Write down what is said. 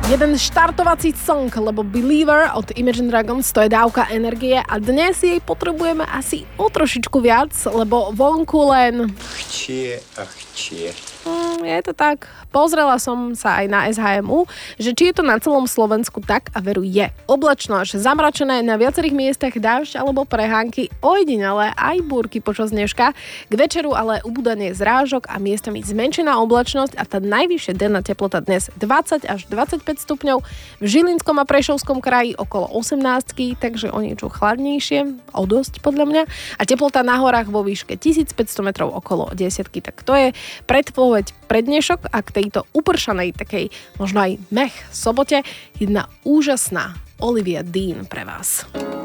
Jeden štartovací song, lebo Believer od Imagine Dragons, to je dávka energie a dnes jej potrebujeme asi o trošičku viac, lebo vonku len... Chčie a chčie. Je to tak. Pozrela som sa aj na SHMU, že či je to na celom Slovensku tak a veru je. Oblačno až zamračené, na viacerých miestach dážď alebo prehánky, ojedinele aj búrky počas dneška. K večeru ale ubúdanie zrážok a miestami zmenšená oblačnosť a tá najvyššia denná teplota dnes 20 až 25 stupňov. V Žilinskom a Prešovskom kraji okolo 18, takže o niečo chladnejšie, o dosť podľa mňa. A teplota na horách vo výške 1500 metrov okolo 10. Tak to je predpoveď pre dnešok a k tejto upršanej, takej možno aj mech sobote jedna úžasná Olivia Dean pre vás.